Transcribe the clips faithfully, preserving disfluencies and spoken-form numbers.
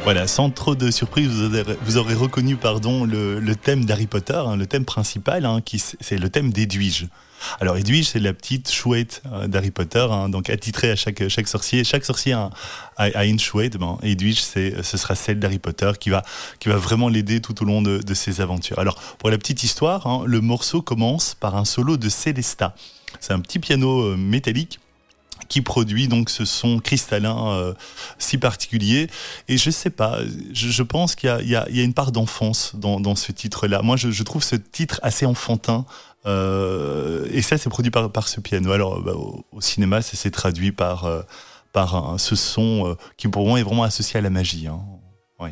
Voilà, sans trop de surprise, vous aurez, vous aurez reconnu pardon, le, le thème d'Harry Potter, hein, le thème principal, hein, qui, c'est le thème d'Edwige. Alors Edwige, c'est la petite chouette euh, d'Harry Potter, hein, donc attitrée à chaque, chaque sorcier. Chaque sorcier a, a, a une chouette. Bon, Edwige, c'est, ce sera celle d'Harry Potter qui va, qui va vraiment l'aider tout au long de, de ses aventures. Alors, pour la petite histoire, hein, le morceau commence par un solo de Célesta. C'est un petit piano euh, métallique qui produit donc ce son cristallin euh, si particulier. Et je sais pas, je, je pense qu'il y a, il y, a, il y a une part d'enfance dans, dans ce titre-là. Moi, je, je trouve ce titre assez enfantin. Euh, et ça, c'est produit par, par ce piano. Alors, bah, au, au cinéma, ça s'est traduit par, euh, par un, ce son euh, qui, pour moi, est vraiment associé à la magie. Hein. Oui.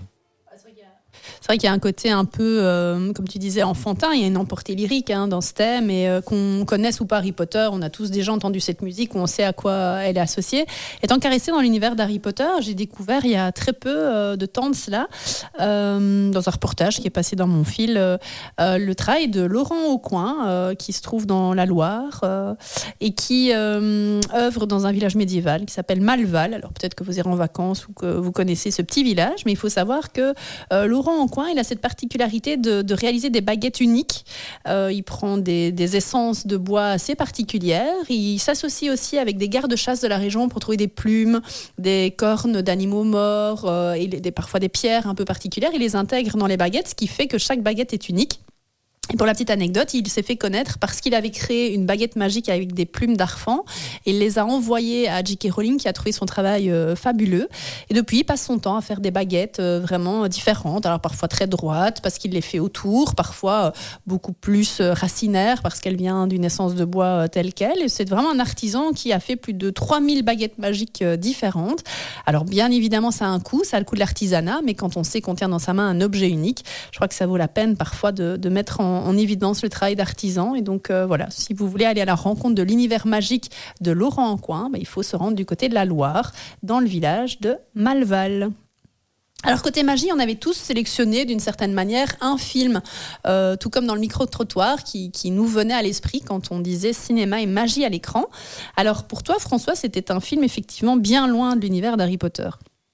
C'est vrai qu'il y a un côté un peu, euh, comme tu disais, enfantin. Il y a une emportée lyrique hein, dans ce thème. Et euh, qu'on connaisse ou pas Harry Potter, on a tous déjà entendu cette musique, où on sait à quoi elle est associée. Étant caressée dans l'univers d'Harry Potter, j'ai découvert il y a très peu euh, de temps de cela, euh, dans un reportage qui est passé dans mon fil, euh, euh, le travail de Laurent Aucoin, euh, qui se trouve dans la Loire, euh, et qui euh, œuvre dans un village médiéval qui s'appelle Malval. Alors peut-être que vous irez en vacances ou que vous connaissez ce petit village, mais il faut savoir que euh, Laurent Aucoin, il a cette particularité de, de réaliser des baguettes uniques. Euh, il prend des, des essences de bois assez particulières. Il s'associe aussi avec des gardes-chasse de la région pour trouver des plumes, des cornes d'animaux morts euh, et des, parfois des pierres un peu particulières. Il les intègre dans les baguettes, ce qui fait que chaque baguette est unique. Et pour la petite anecdote, il s'est fait connaître parce qu'il avait créé une baguette magique avec des plumes d'arfan. Il les a envoyées à J K Rowling, qui a trouvé son travail euh, fabuleux. Et depuis, il passe son temps à faire des baguettes euh, vraiment différentes. Alors parfois très droites, parce qu'il les fait autour. Parfois euh, beaucoup plus euh, racinaires, parce qu'elle vient d'une essence de bois euh, telle qu'elle. Et c'est vraiment un artisan qui a fait plus de trois mille baguettes magiques euh, différentes. Alors bien évidemment, ça a un coût. Ça a le coût de l'artisanat. Mais quand on sait qu'on tient dans sa main un objet unique, je crois que ça vaut la peine parfois de, de mettre en en évidence le travail d'artisan. Et donc euh, voilà, si vous voulez aller à la rencontre de l'univers magique de Laurent Aucoin, bah, il faut se rendre du côté de la Loire, dans le village de Malval. Alors côté magie, on avait tous sélectionné d'une certaine manière un film, euh, tout comme dans le micro-trottoir, qui, qui nous venait à l'esprit quand on disait cinéma et magie à l'écran. Alors pour toi, François, c'était un film effectivement bien loin de l'univers d'Harry Potter.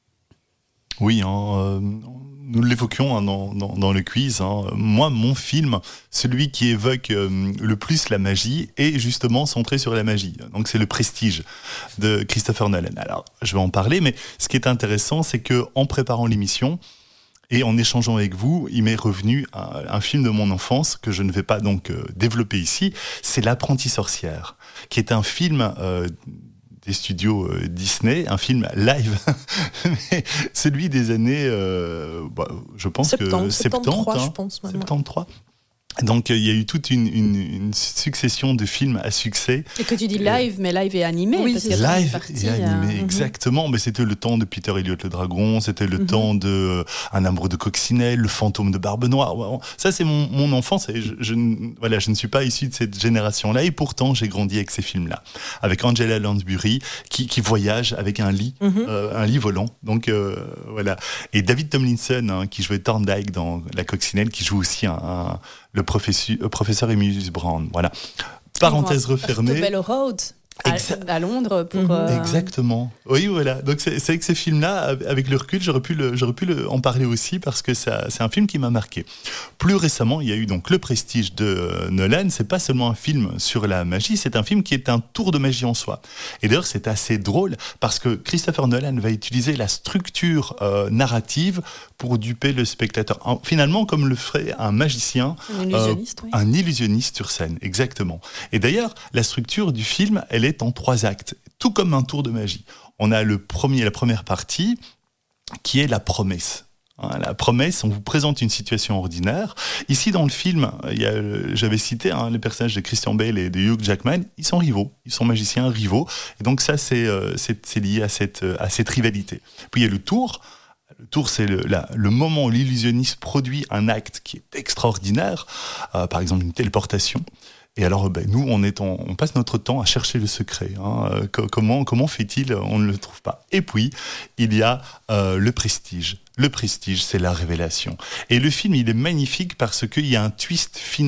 Oui, hein, euh, nous l'évoquions hein, dans, dans, dans le quiz. Hein. Moi, mon film, celui qui évoque euh, le plus la magie, est justement centré sur la magie. Donc, c'est Le Prestige de Christopher Nolan. Alors, je vais en parler, mais ce qui est intéressant, c'est que en préparant l'émission et en échangeant avec vous, il m'est revenu un, un film de mon enfance que je ne vais pas donc euh, développer ici. C'est L'Apprentie sorcière, qui est un film euh, des studios euh, Disney, un film live, mais celui des années, euh, bah, je pense septante, que soixante-treize, hein, je pense. Maintenant. soixante-treize. Donc, il y a eu toute une, une, une succession de films à succès. Et que tu dis live, euh, mais live et animé. Oui, parce c'est qu'il y a live partie, et animé, euh... exactement. Mais c'était le temps de Peter Elliot le Dragon, c'était le Mm-hmm. temps de euh, Un amoureux de Coccinelle, Le fantôme de Barbe Noire. Ça, c'est mon, mon enfance. Et je, je, voilà, je ne suis pas issu de cette génération-là. Et pourtant, j'ai grandi avec ces films-là. Avec Angela Lansbury, qui, qui voyage avec un lit, mm-hmm. euh, un lit volant. Donc, euh, voilà. Et David Tomlinson, hein, qui jouait Thorndyke dans La Coccinelle, qui joue aussi un, un le professeur, euh, professeur Emilius Brown. Voilà. Parenthèse refermée. Portobello Road. À, Exa- à Londres pour mmh. euh... exactement. Oui, voilà. Donc c'est, c'est avec ces films-là, avec le recul, j'aurais pu le, j'aurais pu le, en parler aussi parce que ça, c'est un film qui m'a marqué. Plus récemment, il y a eu donc Le Prestige de Nolan. C'est pas seulement un film sur la magie, c'est un film qui est un tour de magie en soi. Et d'ailleurs, c'est assez drôle parce que Christopher Nolan va utiliser la structure euh, narrative pour duper le spectateur. En, finalement, comme le ferait un magicien, un illusionniste, euh, oui. un illusionniste sur scène, exactement. Et d'ailleurs, la structure du film, elle est en trois actes, tout comme un tour de magie. On a le premier, la première partie, qui est la promesse. Hein, la promesse, on vous présente une situation ordinaire. Ici, dans le film, il y a, j'avais cité hein, les personnages de Christian Bale et de Hugh Jackman. Ils sont rivaux, ils sont magiciens rivaux. Et donc ça, c'est, euh, c'est, c'est lié à cette, à cette rivalité. Puis il y a le tour. Le tour, c'est le, la, le moment où l'illusionniste produit un acte qui est extraordinaire, euh, par exemple une téléportation. Et alors, ben, nous, on, est en, on passe notre temps à chercher le secret. Hein. Euh, comment, comment fait-il ? On ne le trouve pas. Et puis, il y a euh, le prestige. Le prestige, c'est la révélation. Et le film, il est magnifique parce qu'il y a un twist final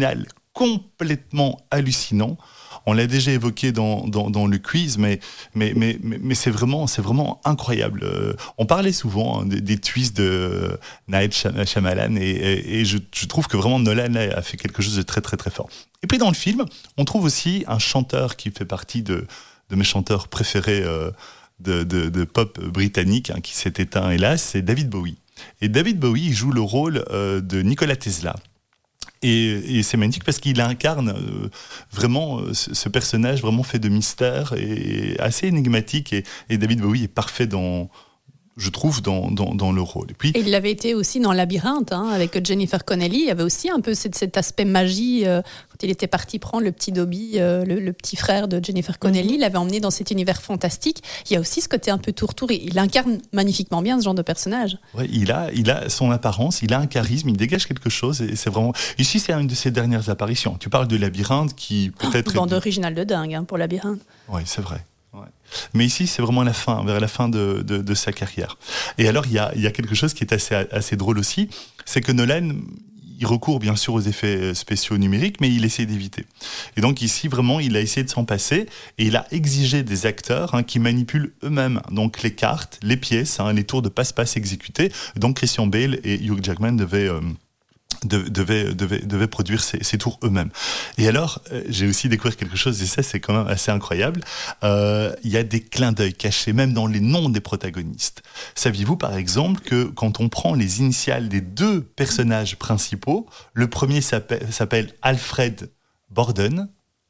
complètement hallucinant. On l'a déjà évoqué dans, dans, dans le quiz, mais, mais, mais, mais, mais c'est, vraiment, c'est vraiment incroyable. Euh, on parlait souvent hein, des, des twists de Night Shyamalan, et, et, et je, je trouve que vraiment Nolan là, a fait quelque chose de très très très fort. Et puis dans le film, on trouve aussi un chanteur qui fait partie de, de mes chanteurs préférés euh, de, de, de pop britannique, hein, qui s'est éteint hélas, c'est David Bowie. Et David Bowie il joue le rôle euh, de Nikola Tesla. Et, et c'est magnifique parce qu'il incarne euh, vraiment euh, ce, ce personnage vraiment fait de mystère et assez énigmatique. Et, et David Bowie est parfait dans, je trouve, dans, dans, dans le rôle. Et, puis, et il l'avait été aussi dans Labyrinthe, hein, avec Jennifer Connelly. Il y avait aussi un peu cet, cet aspect magie. Euh, quand il était parti prendre le petit Dobby, euh, le, le petit frère de Jennifer Connelly, mm-hmm. il l'avait emmené dans cet univers fantastique. Il y a aussi ce côté un peu tour-tour. Il incarne magnifiquement bien ce genre de personnage. Ouais, il a, il a son apparence, il a un charisme, il dégage quelque chose. Et c'est vraiment. Ici, c'est une de ses dernières apparitions. Tu parles de Labyrinthe qui peut-être. Oh, bande originale de dingue hein, pour Labyrinthe. Oui, c'est vrai. Ouais. Mais ici, c'est vraiment la fin, vers la fin de, de, de sa carrière. Et alors, il y a, il y a quelque chose qui est assez, assez drôle aussi, c'est que Nolan, il recourt bien sûr aux effets spéciaux numériques, mais il essaie d'éviter. Et donc ici, vraiment, il a essayé de s'en passer, et il a exigé des acteurs hein, qui manipulent eux-mêmes donc les cartes, les pièces, hein, les tours de passe-passe exécutés. Donc Christian Bale et Hugh Jackman devaient... Euh, devaient devait, devait produire ces, ces tours eux-mêmes. Et alors, euh, j'ai aussi découvert quelque chose, et ça, c'est quand même assez incroyable. Euh, il y a des clins d'œil cachés, même dans les noms des protagonistes. Saviez-vous, par exemple, que quand on prend les initiales des deux personnages principaux, le premier s'appelle, s'appelle Alfred Borden,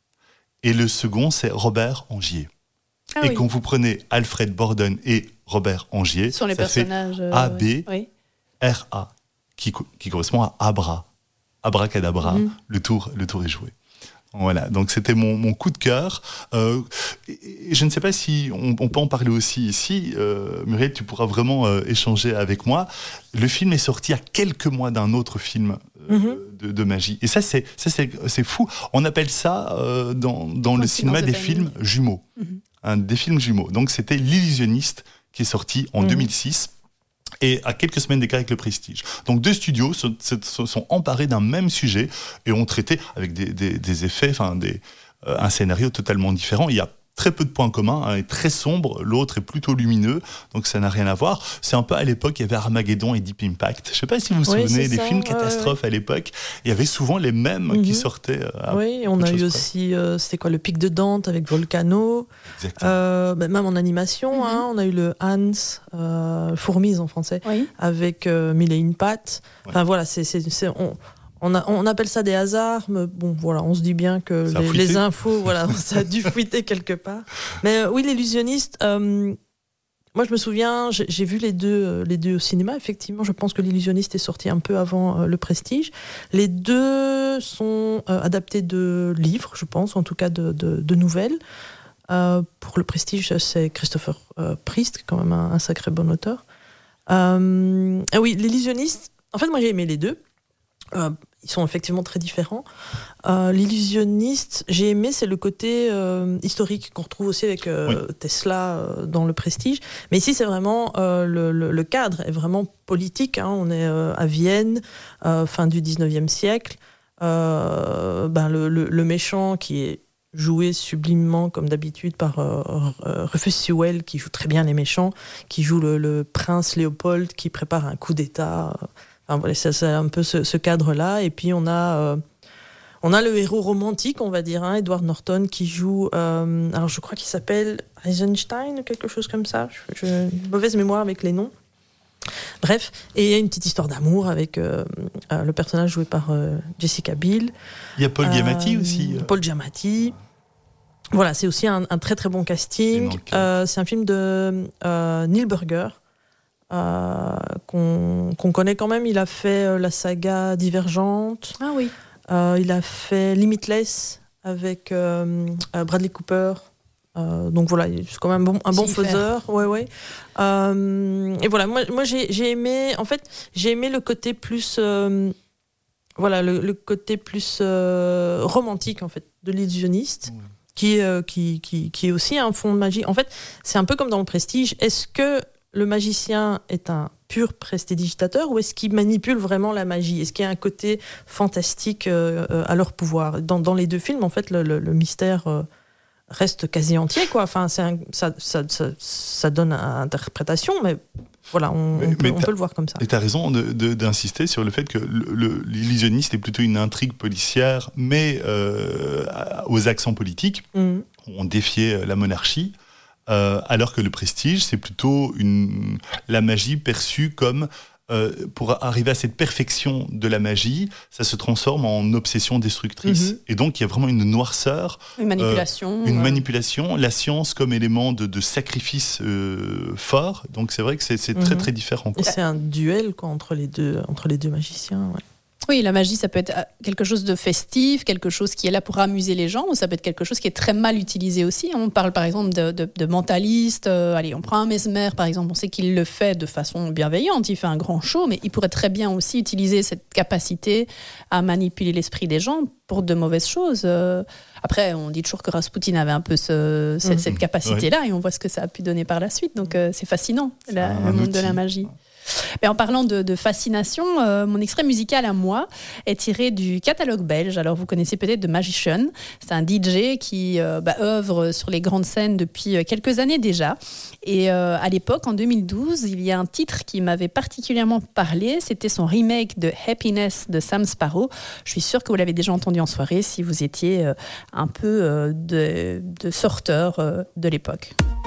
et le second, c'est Robert Angier. Ah, et oui. Quand vous prenez Alfred Borden et Robert Angier, sur les ça personnages, fait A B oui. R A. Qui, qui correspond à Abra, Abracadabra, mmh. le tour, le tour est joué. Voilà, donc c'était mon, mon coup de cœur. Euh, et, et je ne sais pas si on, on peut en parler aussi ici. Euh, Muriel, tu pourras vraiment euh, échanger avec moi. Le film est sorti à quelques mois d'un autre film euh, mmh. de, de magie. Et ça, c'est, ça c'est, c'est fou. On appelle ça euh, dans, dans le cinéma des films jumeaux. Mmh. Hein, des films jumeaux. Donc c'était L'Illusionniste qui est sorti en mmh. deux mille six. Et à quelques semaines d'écart avec Le Prestige. Donc deux studios se, se, se sont emparés d'un même sujet et ont traité avec des, des, des effets, enfin des, euh, un scénario totalement différent. Il y a très peu de points communs, un est très sombre, l'autre est plutôt lumineux, donc ça n'a rien à voir. C'est un peu à l'époque, il y avait Armageddon et Deep Impact. Je ne sais pas si vous vous oui, souvenez des ça, films catastrophes ouais, ouais. à l'époque. Il y avait souvent les mêmes mm-hmm. qui sortaient. À oui, on a eu aussi, euh, c'était quoi, le Pic de Dante avec Volcano. Euh, bah, même en animation, mm-hmm. hein, on a eu le Hans, euh, Fourmise en français, oui. avec euh, Mille et une pattes. Enfin ouais. voilà, c'est, c'est, c'est on, On, a, on appelle ça des hasards, mais bon, voilà, on se dit bien que les, les infos, voilà, ça a dû fuiter quelque part. Mais euh, oui, L'Illusionniste, euh, moi je me souviens, j'ai, j'ai vu les deux, euh, les deux au cinéma, effectivement, je pense que L'Illusionniste est sorti un peu avant euh, Le Prestige. Les deux sont euh, adaptés de livres, je pense, en tout cas de, de, de nouvelles. Euh, pour Le Prestige, c'est Christopher euh, Priest, quand même un, un sacré bon auteur. Euh, ah oui, L'Illusionniste, en fait, moi j'ai aimé les deux. Euh, ils sont effectivement très différents. Euh, L'Illusionniste, j'ai aimé, c'est le côté euh, historique qu'on retrouve aussi avec euh, oui. Tesla euh, dans Le Prestige. Mais ici, c'est vraiment euh, le, le, le cadre est vraiment politique. Hein. On est euh, à Vienne, euh, fin du dix-neuvième siècle. Euh, ben, le, le, le méchant qui est joué sublimement, comme d'habitude, par euh, Rufus Sewell, qui joue très bien les méchants, qui joue le, le prince Léopold, qui prépare un coup d'État. Enfin, voilà, c'est, c'est un peu ce, ce cadre-là. Et puis, on a, euh, on a le héros romantique, on va dire, hein, Edward Norton, qui joue... Euh, alors, je crois qu'il s'appelle Eisenstein ou quelque chose comme ça. Je, j'ai une mauvaise mémoire avec les noms. Bref, et il y a une petite histoire d'amour avec euh, euh, le personnage joué par euh, Jessica Biel. Il y a Paul euh, Giamatti aussi. Euh... Paul Giamatti. Voilà, c'est aussi un, un très très bon casting. Euh, c'est un film de euh, Neil Burger, euh, qu'on, qu'on connaît quand même. Il a fait euh, la saga Divergente. Ah oui. Euh, il a fait Limitless avec euh, Bradley Cooper. Euh, donc voilà, c'est quand même un bon, un bon faiseur. Ouais, ouais. Euh, et voilà, moi, moi j'ai, j'ai aimé, en fait, j'ai aimé le côté plus, euh, voilà, le, le côté plus euh, romantique en fait de l'illusionniste, ouais. qui, euh, qui, qui, qui est aussi un fond de magie. En fait, c'est un peu comme dans Le Prestige. Est-ce que le magicien est un pur prestidigitateur ou est-ce qu'ils manipulent vraiment la magie? Est-ce qu'il y a un côté fantastique euh, euh, à leur pouvoir? Dans, dans les deux films, en fait, le, le, le mystère euh, reste quasi entier, quoi. Enfin, c'est un, ça, ça, ça, ça donne à interprétation, mais voilà, on, mais, on, peut, on peut le voir comme ça. Et tu as raison de, de, d'insister sur le fait que le, le, l'illusionniste est plutôt une intrigue policière, mais euh, aux accents politiques. Mmh. On défiait la monarchie. Euh, alors que le prestige, c'est plutôt une, la magie perçue comme, euh, pour arriver à cette perfection de la magie, ça se transforme en obsession destructrice. Mm-hmm. Et donc, il y a vraiment une noirceur. Une manipulation. Euh, une ouais. manipulation, la science comme élément de, de sacrifice euh, fort. Donc, c'est vrai que c'est, c'est mm-hmm. très, très différent. Et c'est un duel quoi, entre, les deux, entre les deux magiciens, ouais. Oui, la magie, ça peut être quelque chose de festif, quelque chose qui est là pour amuser les gens, ou ça peut être quelque chose qui est très mal utilisé aussi. On parle par exemple de, de, de mentalistes. Euh, allez, on prend un Mesmer, par exemple. On sait qu'il le fait de façon bienveillante. Il fait un grand show, mais il pourrait très bien aussi utiliser cette capacité à manipuler l'esprit des gens pour de mauvaises choses. Euh, après, on dit toujours que Rasputin avait un peu ce, cette, mmh. cette capacité-là, oui. Et on voit ce que ça a pu donner par la suite. Donc, euh, c'est fascinant, c'est la, le monde outil. de la magie. Mais en parlant de, de fascination, euh, mon extrait musical à moi est tiré du catalogue belge. Alors vous connaissez peut-être The Magician. C'est un D J qui euh, bah, œuvre sur les grandes scènes depuis quelques années déjà. Et euh, à l'époque, en deux mille douze, il y a un titre qui m'avait particulièrement parlé. C'était son remake de Happiness de Sam Sparro. Je suis sûre que vous l'avez déjà entendu en soirée si vous étiez euh, un peu euh, de, de sorteur euh, de l'époque.